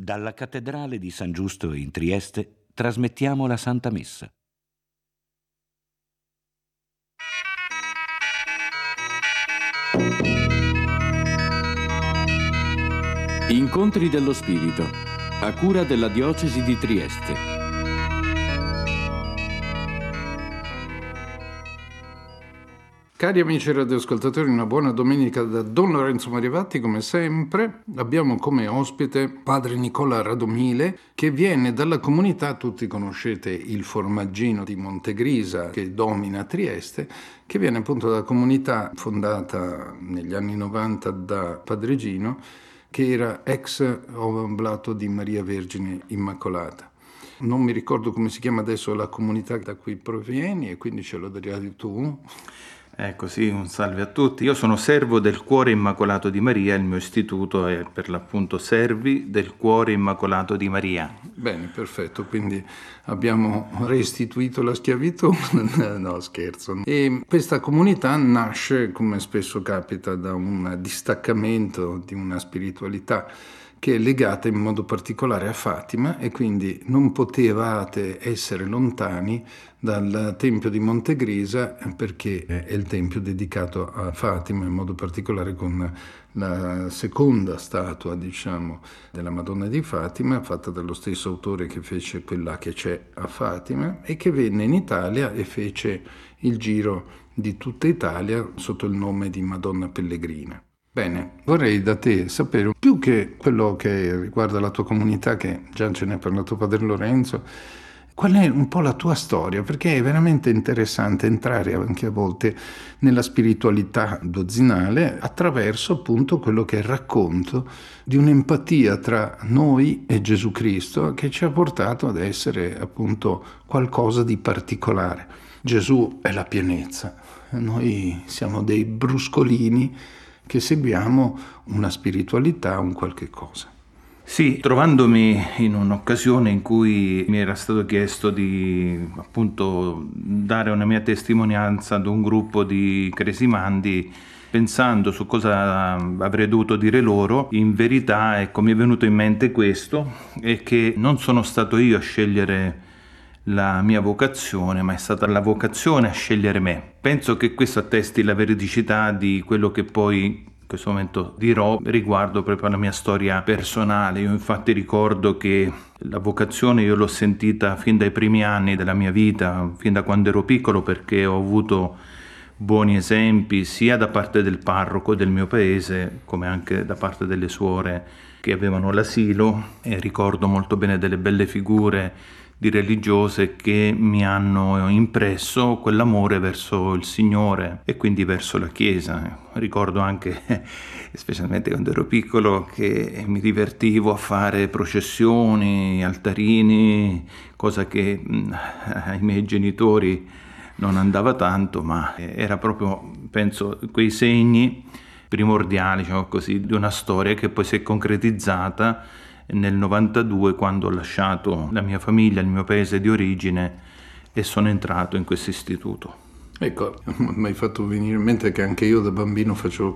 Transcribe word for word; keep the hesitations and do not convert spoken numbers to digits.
Dalla cattedrale di San Giusto in Trieste trasmettiamo la Santa Messa. Incontri dello Spirito, a cura della Diocesi di Trieste. Cari amici radioascoltatori, una buona domenica da Don Lorenzo Mariavatti. Come sempre abbiamo come ospite padre Nicola Radomile, che viene dalla comunità, tutti conoscete il Formaggino di Montegrisa che domina Trieste, che viene appunto dalla comunità fondata negli anni novanta da Padre Gino, che era ex Oblato di Maria Vergine Immacolata. Non mi ricordo come si chiama adesso la comunità da cui provieni e quindi ce lo dirai tu. Ecco, sì, un salve a tutti. Io sono servo del Cuore Immacolato di Maria, il mio istituto è per l'appunto Servi del Cuore Immacolato di Maria. Bene, perfetto, quindi abbiamo restituito la schiavitù, no scherzo. E questa comunità nasce, come spesso capita, da un distaccamento di una spiritualità che è legata in modo particolare a Fatima, e quindi non potevate essere lontani dal Tempio di Montegrisa, perché è il tempio dedicato a Fatima, in modo particolare con la seconda statua, diciamo, della Madonna di Fatima, fatta dallo stesso autore che fece quella che c'è a Fatima, e che venne in Italia e fece il giro di tutta Italia sotto il nome di Madonna Pellegrina. Bene, vorrei da te sapere, più che quello che riguarda la tua comunità, che già ce ne ha parlato Padre Lorenzo, qual è un po' la tua storia, perché è veramente interessante entrare anche a volte nella spiritualità dozzinale attraverso appunto quello che è il racconto di un'empatia tra noi e Gesù Cristo, che ci ha portato ad essere appunto qualcosa di particolare. Gesù è la pienezza, noi siamo dei bruscolini che seguiamo una spiritualità, un qualche cosa. Sì, trovandomi in un'occasione in cui mi era stato chiesto di appunto dare una mia testimonianza ad un gruppo di cresimandi, pensando su cosa avrei dovuto dire loro, in verità ecco, mi è venuto in mente questo, e che non sono stato io a scegliere la mia vocazione, ma è stata la vocazione a scegliere me. Penso che questo attesti la veridicità di quello che poi in questo momento dirò riguardo proprio alla mia storia personale. Io infatti ricordo che la vocazione io l'ho sentita fin dai primi anni della mia vita, fin da quando ero piccolo, perché ho avuto buoni esempi sia da parte del parroco del mio paese come anche da parte delle suore che avevano l'asilo, e ricordo molto bene delle belle figure di religiose che mi hanno impresso quell'amore verso il Signore e quindi verso la Chiesa. Ricordo anche, specialmente quando ero piccolo, che mi divertivo a fare processioni, altarini, cosa che ai miei genitori non andava tanto, ma era proprio, penso, quei segni primordiali, diciamo così, di una storia che poi si è concretizzata nel novantadue, quando ho lasciato la mia famiglia, il mio paese di origine, e sono entrato in questo istituto. Ecco, mi hai fatto venire in mente che anche io da bambino facevo